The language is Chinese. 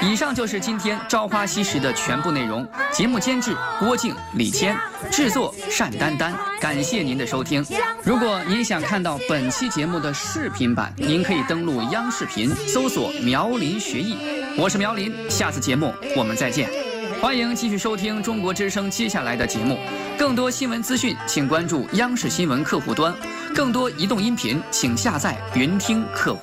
以上就是今天《朝花夕拾》的全部内容。节目监制郭靖、李谦，制作单丹丹。感谢您的收听。如果您想看到本期节目的视频版，您可以登录央视频搜索“苗林学艺”。我是苗林，下次节目我们再见。欢迎继续收听中国之声接下来的节目。更多新闻资讯，请关注央视新闻客户端；更多移动音频，请下载云听客户。